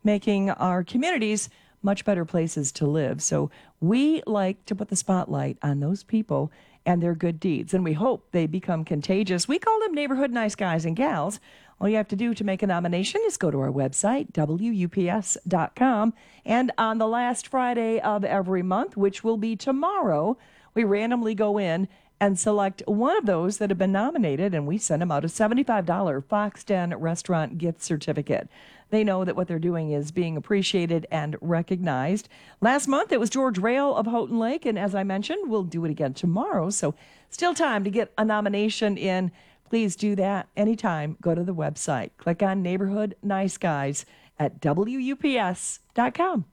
making our communities much better places to live. So we like to put the spotlight on those people and their good deeds, and we hope they become contagious. We call them neighborhood nice guys and gals. All you have to do to make a nomination is go to our website, WUPS.com, and on the last Friday of every month, which will be tomorrow, we randomly go in and select one of those that have been nominated, and we send them out a $75 Fox Den restaurant gift certificate. They know that what they're doing is being appreciated and recognized. Last month, it was George Rail of Houghton Lake, and as I mentioned, we'll do it again tomorrow, so still time to get a nomination in. Please do that anytime. Go to the website. Click on Neighborhood Nice Guys at WUPS.com.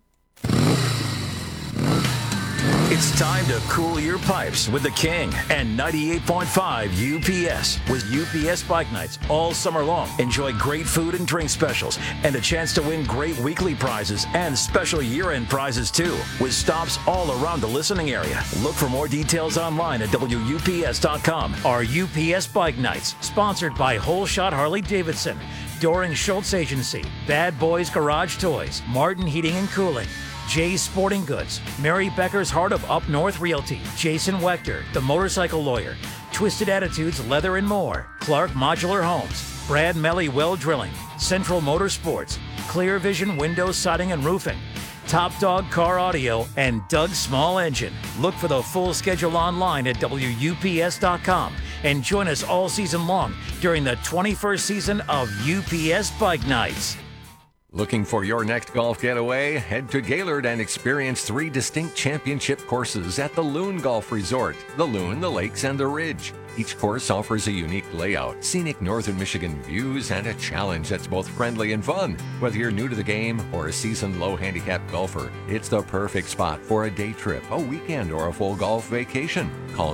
It's time to cool your pipes with the King and 98.5 UPS. With UPS Bike Nights all summer long, enjoy great food and drink specials and a chance to win great weekly prizes and special year-end prizes too, with stops all around the listening area. Look for more details online at WUPS.com. Our UPS Bike Nights, sponsored by Whole Shot Harley Davidson, Doran Schultz Agency, Bad Boys Garage Toys, Martin Heating and Cooling, Jay's Sporting Goods, Mary Becker's Heart of Up North Realty, Jason Wechter, The Motorcycle Lawyer, Twisted Attitudes Leather and More, Clark Modular Homes, Brad Melly Well Drilling, Central Motorsports, Clear Vision Windows, Siding and Roofing, Top Dog Car Audio, and Doug Small Engine. Look for the full schedule online at WUPS.com and join us all season long during the 21st season of UPS Bike Nights. Looking for your next golf getaway? Head to Gaylord and experience 3 distinct championship courses at the Loon Golf Resort, the Loon, the Lakes, and the Ridge. Each course offers a unique layout, scenic northern Michigan views, and a challenge that's both friendly and fun. Whether you're new to the game or a seasoned low-handicap golfer, it's the perfect spot for a day trip, a weekend, or a full golf vacation. Call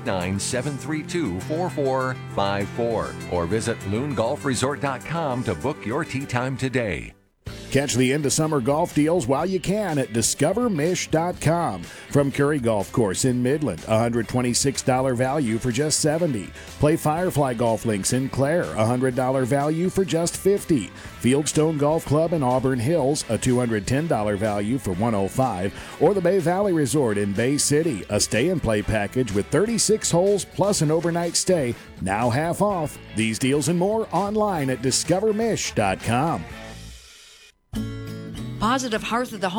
989-732-4454 or visit loongolfresort.com to book your tee time today. Catch the end of summer golf deals while you can at discovermish.com. From Curry Golf Course in Midland, $126 value for just $70. Play Firefly Golf Links in Clare, $100 value for just $50. Fieldstone Golf Club in Auburn Hills, a $210 value for $105. Or the Bay Valley Resort in Bay City, a stay-and-play package with 36 holes plus an overnight stay, now half off. These deals and more online at discovermish.com. Positive Hearth of the Home